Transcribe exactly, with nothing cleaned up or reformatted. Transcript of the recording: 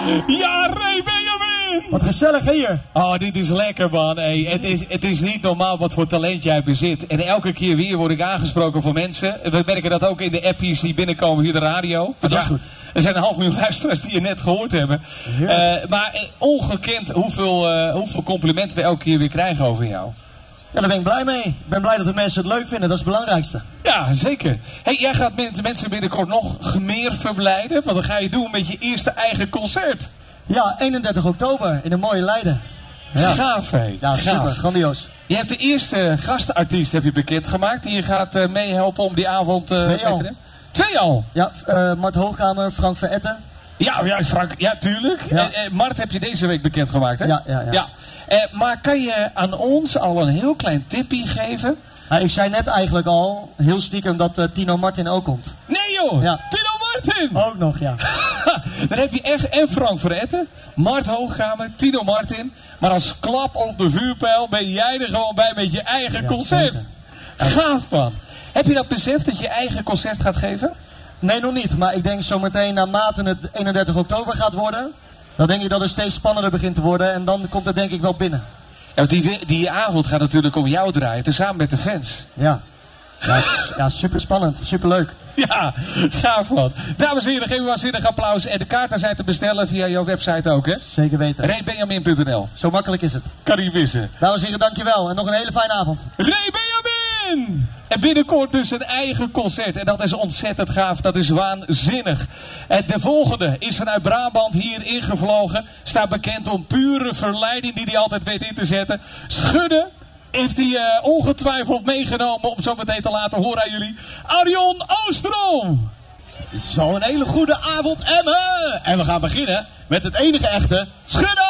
Ja, Ray Benjamin! Wat gezellig hier. Oh, dit is lekker, man. Hey, het, is, het is niet normaal wat voor talent jij bezit. En elke keer weer word ik aangesproken voor mensen. We merken dat ook in de appies die binnenkomen via de radio. Dat is goed. Er zijn een half miljoen luisteraars die je net gehoord hebben. Ja. Uh, maar uh, ongekend hoeveel, uh, hoeveel complimenten we elke keer weer krijgen over jou. Ja, daar ben ik blij mee. Ik ben blij dat de mensen het leuk vinden, dat is het belangrijkste. Ja, zeker. Hey, jij gaat met mensen binnenkort nog meer verblijden. Want dan ga je doen met je eerste eigen concert. Ja, eenendertig oktober in een mooie Leiden. Ja. Gaaf, hé. Ja, super. Gaaf. Grandioos. Je hebt de eerste gastartiest heb je bekendgemaakt. Die je gaat uh, meehelpen om die avond... Uh, Twee al. Twee al? Ja, uh, Mart Hoogkamer, Frank Veretten. Ja, ja, Frank, ja, tuurlijk. Ja. Uh, uh, Mart heb je deze week bekendgemaakt, hè? Ja, ja, ja. ja. Uh, maar kan je aan ons al een heel klein tipje geven? Uh, ik zei net eigenlijk al, heel stiekem, dat uh, Tino Martin ook komt. Nee joh! Ja. Tino Martin! Ook nog, ja. Dan heb je echt en Frank Veretten, Mart Hoogkamer, Tino Martin. Maar als klap op de vuurpijl ben jij er gewoon bij met je eigen ja, concert. Ja. Gaaf, man. Heb je dat besef dat je eigen concert gaat geven? Nee, nog niet. Maar ik denk zometeen naarmate het eenendertig oktober gaat worden, dan denk ik dat het steeds spannender begint te worden. En dan komt het denk ik wel binnen. Ja, die, die avond gaat natuurlijk om jou draaien, tezamen met de fans. Ja. Ja, ja, super spannend, super leuk. Ja, gaaf man. Dames en heren, geef me waanzinnig applaus. En de kaarten zijn te bestellen via jouw website ook, hè? Zeker weten. ray benjamin punt n l. Zo makkelijk is het. Kan niet missen. Dames en heren, dankjewel. En nog een hele fijne avond. Ray Benjamin! En binnenkort dus een eigen concert. En dat is ontzettend gaaf. Dat is waanzinnig. En de volgende is vanuit Brabant hier ingevlogen. Staat bekend om pure verleiding die hij altijd weet in te zetten. Schudden. Heeft hij uh, ongetwijfeld meegenomen om zo meteen te laten horen aan jullie. Arjon Oostrom! Zo, een hele goede avond, Emmen! En we gaan beginnen met het enige echte Schudden!